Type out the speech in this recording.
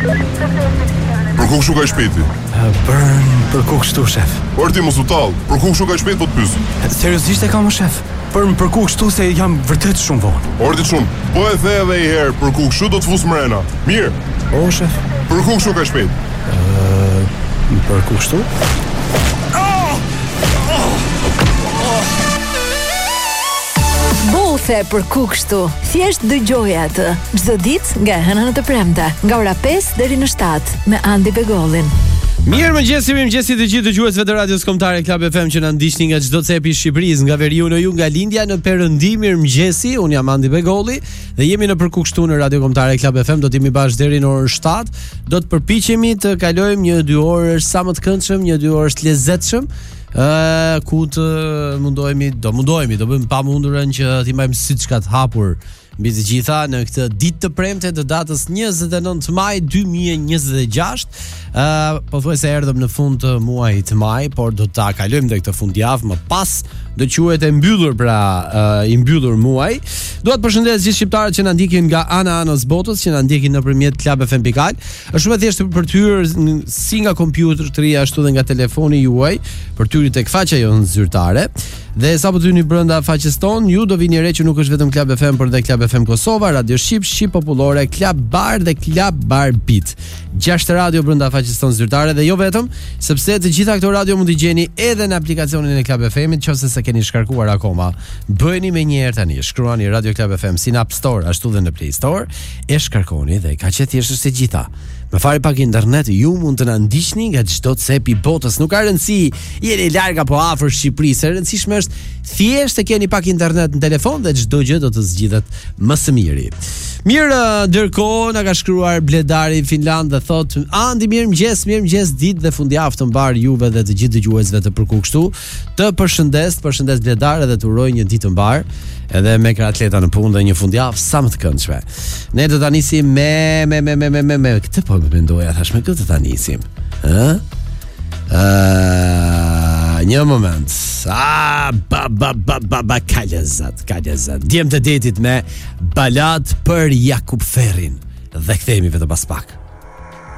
Për ku kështu ka shpejti? Për ku kështu, shef? Por ti mos u tall, për ku kështu ka shpejt po të pyes? Seriozisht e kam, shef? Për ku kështu se jam vërtet shumë vonë. Ordi shumë, po e the edhe një herë, për ku kështu do të fus mrena. Mirë. O, shef? Për ku kështu ka shpejt? Për ku kështu? Bothe për ku kështu. Thjesht dëgjoje atë. Çdo ditë nga e hëna në të premte, nga ora 5 deri në 7 me Andi Begollin. Mirëmëngjes të gjithë dëgjuesve të radios kombëtare Club FM që na ndiqni nga çdo cepi i Shqipërisë, nga veriu në ju, nga lindja në perëndi. Mirëmëngjesi, un jam Andi Begolli dhe jemi në Për ku kështu në radio kombëtare Club FM. Do të jemi bashkë deri në orën 7. Do të përpiqemi të kalojmë një 2 orë sa më të këndshëm, një 2 orë të lezetshëm. Ku të mundohemi, do bëjmë pa mundurën që t'i mbajmë siçka të hapur mbi të gjitha në këtë ditë të premte të datës 29 maj 2026. Pothuajse erdhëm në fund të muajit maj, por do ta kalojmë dhe këtë fundjavë më pas do quhet e mbyllur, pra i mbyllur muaj. Dua të përshëndes gjithë shqiptarët që na ndjekin nga anës botës, që na ndjekin nëpërmjet clubfm.al. Është shumë e thjeshtë për të hyrë si nga kompjuteri ashtu dhe nga telefoni juaj, për të hyrë tek faqja jonë zyrtare. Dhe sapo të hyni brenda faqes tonë, ju do vini re që nuk është vetëm Club FM, por edhe Club FM Kosova, Radio Shqip, Shqip Popullore, Club Bar dhe Club Bar Beat. 6 radio brenda faqes tonë zyrtare dhe jo vetëm, sepse të gjitha këto radio mund t'i gjeni edhe në aplikacionin e Club FM-it, nëse s'e keni shkarkuar akoma. Bëheni me një herë tani, shkruani Radio Club FM si në App Store ashtu dhe në Play Store, e shkarkoni dhe ka që thjesht se gjitha. Me fare pak internet, ju mund të na ndiqni nga çdo cep i botës. Nuk ka rëndësi jeni larg apo afër Shqipërisë. E rëndësishme është thjesht të keni pak internet në telefon dhe çdo gjë do të zgjidhet më së miri. Mirë, ndërkohë na ka shkruar Bledari Finland dhe thot: "Andi, mirëmëngjes, ditë dhe fundjavë të mbar juve dhe të gjithë dëgjuesve të Për ku kështu. Të përshëndes Bledar dhe të uroj një ditë të mbar, edhe me atleta në punë dhe një fundjavë sa më të këndshme." Ne do ta nisim me këtë po më mendoja thash, me këtë ta nisim. Një moment. Kalezat. Djem të detit me Balad për Jakub Ferrin. Dhe kthehemi vetëm pas pak.